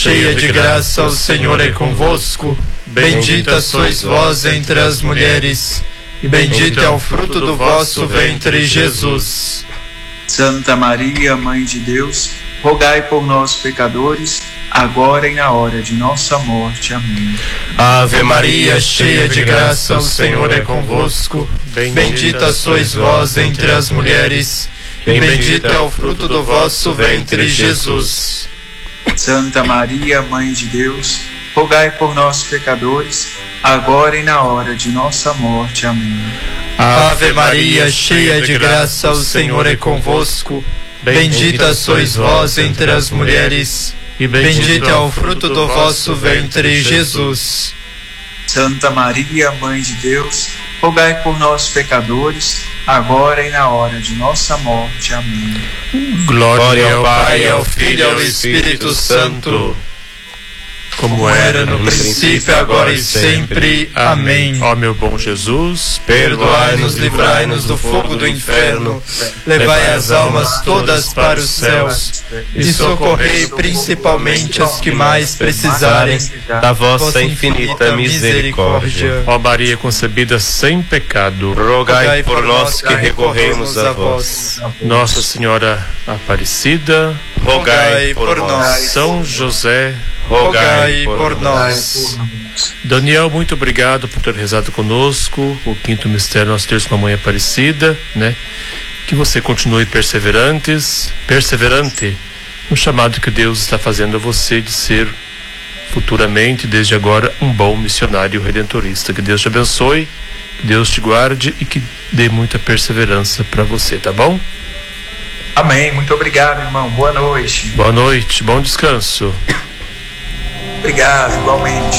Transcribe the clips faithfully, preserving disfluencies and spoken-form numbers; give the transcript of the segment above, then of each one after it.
cheia de graça, o Senhor é convosco. Bendita sois vós entre as mulheres, e bendito é o fruto do vosso ventre, Jesus. Santa Maria, Mãe de Deus, rogai por nós, pecadores, agora e na hora de nossa morte. Amém. Ave Maria, cheia de graça, o Senhor é convosco. Bendita sois vós entre as mulheres, e bendito é o fruto do vosso ventre, Jesus. Santa Maria, Mãe de Deus, rogai por nós, pecadores, agora e na hora de nossa morte. Amém. Ave Maria, cheia de graça, o Senhor é convosco. Bendita sois vós entre as mulheres, e bendito é o fruto do vosso ventre, Jesus. Santa Maria, Mãe de Deus, rogai por nós, pecadores, agora e na hora de nossa morte. Amém. Glória ao Pai, ao Filho e ao Espírito Santo, como era no princípio, agora e sempre. Amém. Ó meu bom Jesus, perdoai-nos, livrai-nos do fogo do inferno, levai as almas todas para os céus e socorrei principalmente as que mais precisarem da vossa infinita misericórdia. Ó Maria concebida sem pecado, rogai por nós que recorremos a vós. Nossa Senhora Aparecida, rogai por nós. São José, rogai por nós. Daniel, muito obrigado por ter rezado conosco o quinto mistério, nosso terço com a Mãe Aparecida, né? Que você continue perseverantes, perseverante no chamado que Deus está fazendo a você de ser futuramente, desde agora, um bom missionário redentorista. Que Deus te abençoe, que Deus te guarde e que dê muita perseverança para você, tá bom? Amém. Muito obrigado, irmão. Boa noite. Boa noite, bom descanso. Obrigado, igualmente.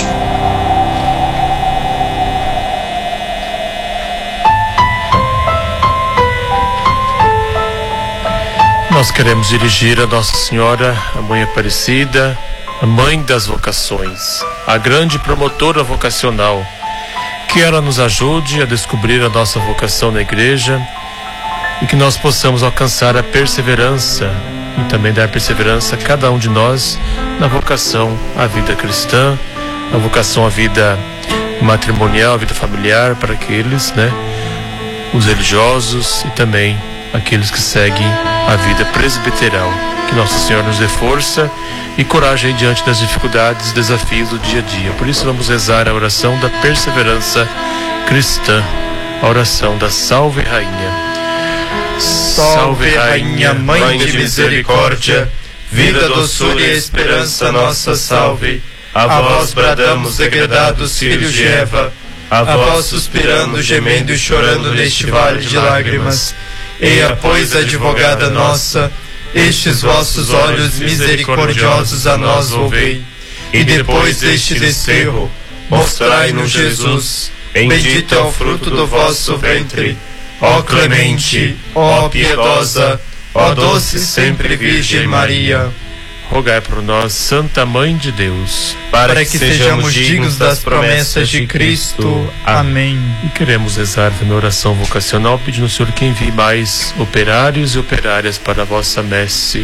Nós queremos dirigir a Nossa Senhora, a Mãe Aparecida, a Mãe das Vocações, a grande promotora vocacional, que ela nos ajude a descobrir a nossa vocação na igreja e que nós possamos alcançar a perseverança e também dar perseverança a cada um de nós na vocação à vida cristã, na vocação à vida matrimonial, à vida familiar, para aqueles, né, os religiosos e também aqueles que seguem a vida presbiteral. Que Nossa Senhora nos dê força e coragem diante das dificuldades e desafios do dia a dia. Por isso vamos rezar a oração da perseverança cristã, a oração da Salve Rainha. Salve Rainha, Mãe de misericórdia, vida, doçura e esperança nossa, salve. A vós bradamos, degredados filhos de Eva, a vós suspirando, gemendo e chorando neste vale de lágrimas. Eia, pois, advogada nossa, estes vossos olhos misericordiosos a nós volvei, e depois deste desterro, mostrai-nos Jesus, bendito é o fruto do vosso ventre. Ó clemente, ó piedosa, ó doce sempre Virgem Maria, rogai por nós, Santa Mãe de Deus, para, para que, que sejamos dignos das promessas de Cristo. Amém. E queremos rezar também a oração vocacional, pedindo ao Senhor que envie mais operários e operárias para a vossa messe.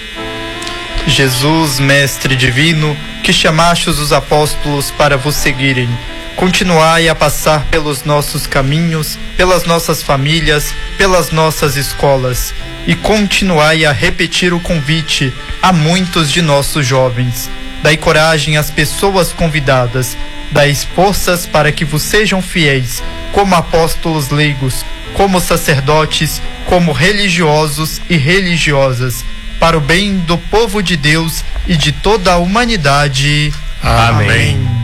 Jesus, Mestre Divino, que chamastes os apóstolos para vos seguirem, continuai a passar pelos nossos caminhos, pelas nossas famílias, pelas nossas escolas, e continuai a repetir o convite a muitos de nossos jovens. Dai coragem às pessoas convidadas, dai forças para que vos sejam fiéis, como apóstolos leigos, como sacerdotes, como religiosos e religiosas, para o bem do povo de Deus e de toda a humanidade. Amém. Amém.